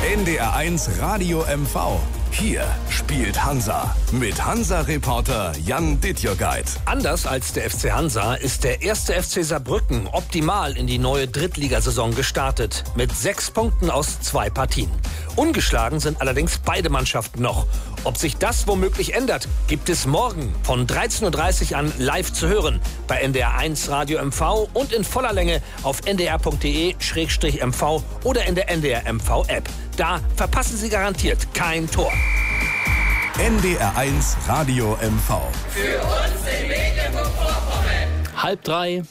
NDR1 Radio MV. Hier spielt Hansa mit Hansa-Reporter Jan Dittjogeit. Anders als der FC Hansa ist der erste FC Saarbrücken optimal in die neue Drittligasaison gestartet. Mit 6 Punkten aus 2 Partien. Ungeschlagen sind allerdings beide Mannschaften noch. Ob sich das womöglich ändert, gibt es morgen von 13.30 Uhr an live zu hören bei NDR1 Radio MV und in voller Länge auf ndr.de/mv oder in der NDR MV App. Da verpassen Sie garantiert kein Tor. NDR1 Radio MV. Für uns in Mecklenburg-Vorpommern. 2:30.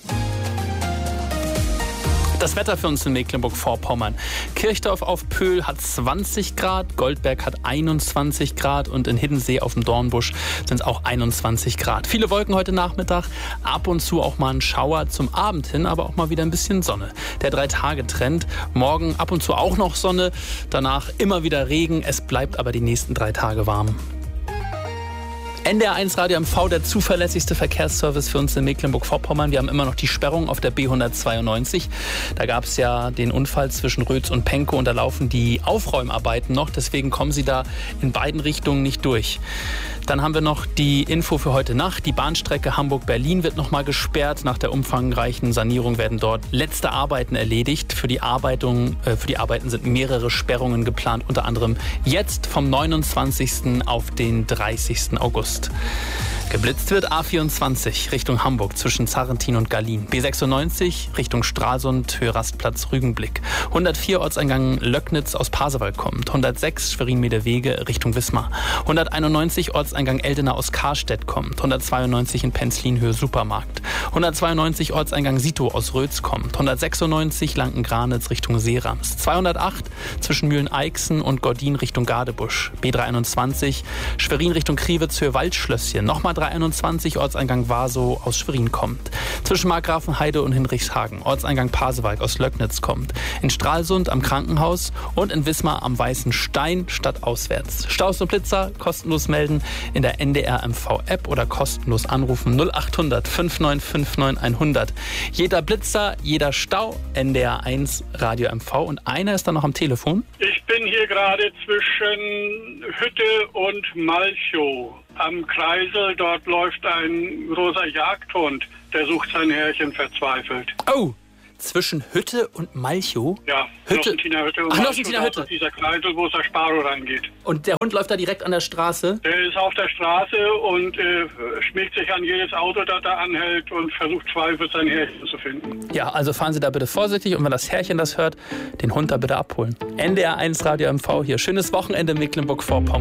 Das Wetter für uns in Mecklenburg-Vorpommern. Kirchdorf auf Pöhl hat 20 Grad, Goldberg hat 21 Grad und in Hiddensee auf dem Dornbusch sind es auch 21 Grad. Viele Wolken heute Nachmittag, ab und zu auch mal ein Schauer zum Abend hin, aber auch mal wieder ein bisschen Sonne. Der 3-Tage-Trend, morgen ab und zu auch noch Sonne, danach immer wieder Regen, es bleibt aber die nächsten 3 Tage warm. NDR1 Radio MV, der zuverlässigste Verkehrsservice für uns in Mecklenburg-Vorpommern. Wir haben immer noch die Sperrung auf der B192. Da gab es ja den Unfall zwischen Rötz und Penkow und da laufen die Aufräumarbeiten noch. Deswegen kommen Sie da in beiden Richtungen nicht durch. Dann haben wir noch die Info für heute Nacht. Die Bahnstrecke Hamburg-Berlin wird nochmal gesperrt. Nach der umfangreichen Sanierung werden dort letzte Arbeiten erledigt. Für die Arbeiten sind mehrere Sperrungen geplant, unter anderem jetzt vom 29. auf den 30. August. Geblitzt wird A24 Richtung Hamburg zwischen Zarrentin und Gallien. B96 Richtung Stralsund, Höhe Rastplatz Rügenblick. 104 Ortseingang Löcknitz aus Pasewalk kommt. 106 Schwerin-Meederwege Richtung Wismar. 191 Ortseingang Eldena aus Karstedt kommt. 192 in Penzlin Höhe Supermarkt. 192 Ortseingang Sito aus Rötz kommt. 196 Lanken-Granitz Richtung Seerams. 208 zwischen Mühlen-Eichsen und Gordin Richtung Gadebusch. B321 Schwerin Richtung Kriwitz Höhe Waldschlösschen. Nochmal 321 Ortseingang Warsow aus Schwerin kommt. Zwischen Markgrafenheide und Hinrichshagen Ortseingang Pasewalk aus Löcknitz kommt. In Stralsund am Krankenhaus und in Wismar am Weißen Stein stadtauswärts. Staus und Blitzer kostenlos melden in der NDR MV App oder kostenlos anrufen 0800 5959 100. Jeder Blitzer, jeder Stau, NDR1 Radio MV und einer ist dann noch am Telefon. Ich bin hier gerade zwischen Hütte und Malchow am Kreisel. Dort läuft ein großer Jagdhund, der sucht sein Herrchen verzweifelt. Oh, zwischen Hütte und Malchow? Ja, Nossentiner Hütte und Malchow. Nossentiner Hütte. Das ist dieser Kreisel, wo der Sparrow reingeht. Und der Hund läuft da direkt an der Straße? Der ist auf der Straße und schmiegt sich an jedes Auto, das da anhält und versucht Zweifel sein Herrchen zu finden. Ja, also fahren Sie da bitte vorsichtig und wenn das Herrchen das hört, den Hund da bitte abholen. NDR1 Radio MV hier. Schönes Wochenende in Mecklenburg-Vorpommern.